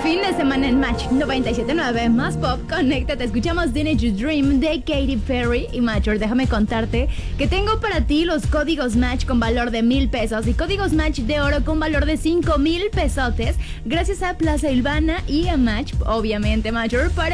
Fin de semana en Match 97.9, más pop, conéctate. Escuchamos Teenage Dream de Katy Perry. Y Major, déjame contarte que tengo para ti los códigos Match con valor de 1,000 pesos y códigos Match de oro con valor de 5,000 pesotes, gracias a Plaza Ilvana y a Match, obviamente, Major, para